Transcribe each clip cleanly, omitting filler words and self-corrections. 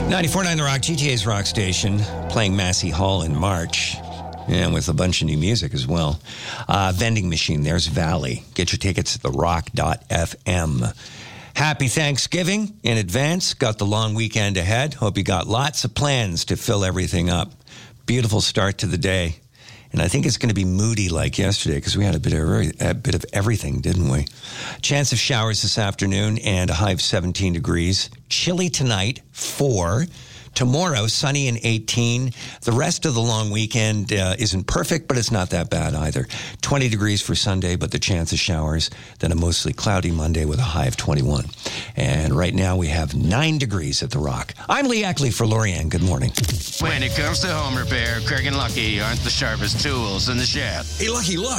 94.9 The Rock, GTA's rock station, playing Massey Hall in March. And with a bunch of new music as well. Vending machine, there's Valley. Get your tickets at therock.fm. Happy Thanksgiving in advance. Got the long weekend ahead. Hope you got lots of plans to fill everything up. Beautiful start to the day. And I think it's going to be moody like yesterday because we had a bit of everything, didn't we? Chance of showers this afternoon and a high of 17 degrees. Chilly tonight, 4. Tomorrow, sunny and 18. The rest of the long weekend isn't perfect, but it's not that bad either. 20 degrees for Sunday, but the chance of showers. Then a mostly cloudy Monday with a high of 21. And right now we have 9 degrees at The Rock. I'm Lee Ackley for Lorianne. Good morning. When it comes to home repair, Craig and Lucky aren't the sharpest tools in the shed. Hey, Lucky, look.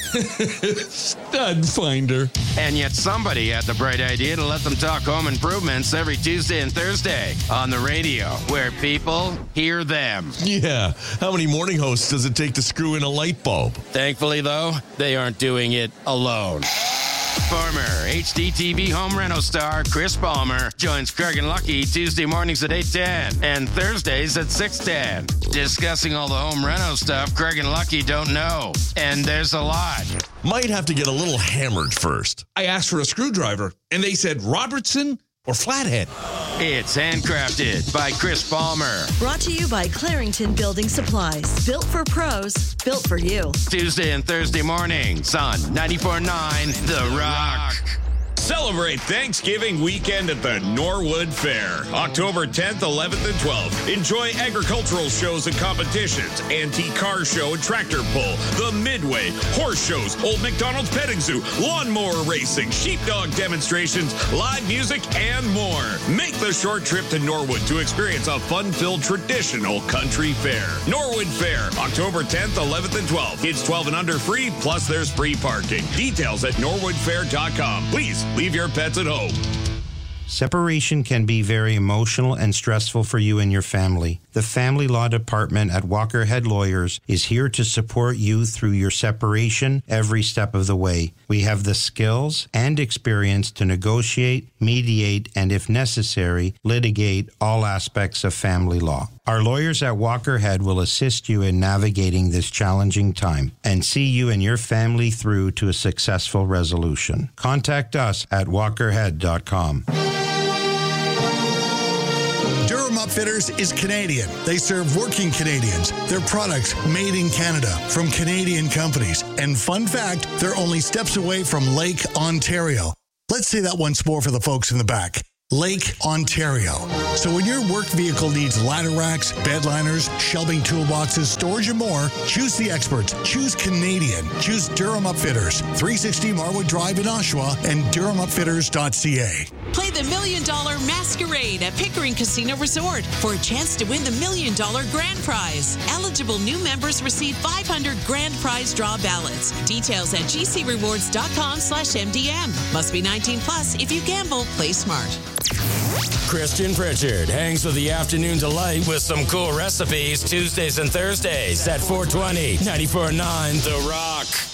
Stud finder. And yet somebody had the bright idea to let them talk home improvements every Tuesday and Thursday on the radio, where people hear them. Yeah. How many morning hosts does it take to screw in a light bulb? Thankfully, though, they aren't doing it alone. Former HDTV home reno star Chris Palmer joins Craig and Lucky Tuesday mornings at 8:10 and Thursdays at 6:10. Discussing all the home reno stuff Craig and Lucky don't know. And there's a lot. Might have to get a little hammered first. I asked for a screwdriver, and they said Robertson or flathead. It's handcrafted by Chris Palmer. Brought to you by Clarington Building Supplies. Built for pros, built for you. Tuesday and Thursday mornings on 94.9 The Rock. Celebrate Thanksgiving weekend at the Norwood Fair, October 10th, 11th, and 12th. Enjoy agricultural shows and competitions, antique car show and tractor pull, the Midway, horse shows, Old McDonald's Petting Zoo, lawnmower racing, sheepdog demonstrations, live music, and more. Make the short trip to Norwood to experience a fun-filled traditional country fair. Norwood Fair, October 10th, 11th, and 12th. Kids 12 and under free, plus there's free parking. Details at norwoodfair.com. Please leave your pets at home. Separation can be very emotional and stressful for you and your family. The Family Law Department at Walker Head Lawyers is here to support you through your separation every step of the way. We have the skills and experience to negotiate, mediate, and if necessary, litigate all aspects of family law. Our lawyers at Walker Head will assist you in navigating this challenging time and see you and your family through to a successful resolution. Contact us at walkerhead.com. Durham Upfitters is Canadian. They serve working Canadians. Their products made in Canada from Canadian companies. And fun fact, they're only steps away from Lake Ontario. Let's say that once more for the folks in the back. Lake Ontario. So when your work vehicle needs ladder racks, bed liners, shelving toolboxes, storage, and more, choose the experts. Choose Canadian. Choose Durham Upfitters. 360 Marwood Drive in Oshawa and durhamupfitters.ca. Play the $1 Million Masquerade at Pickering Casino Resort for a chance to win the $1 Million Grand Prize. Eligible new members receive 500 Grand Prize draw ballots. Details at gcrewards.com/MDM. Must be 18 plus. If you gamble, play smart. Christian Pritchard hangs with the Afternoon Delight with some cool recipes Tuesdays and Thursdays at 420 94.9 The Rock.